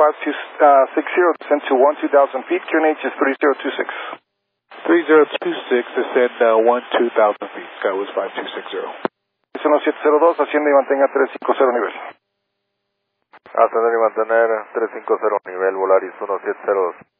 560, descend to 2,000 feet. QNH is 3026. 3026, descend 2,000 feet. Skywest 5260. 1702, asciende y mantenga 350 nivel. Ascender y mantener 350 nivel, Volaris 1702.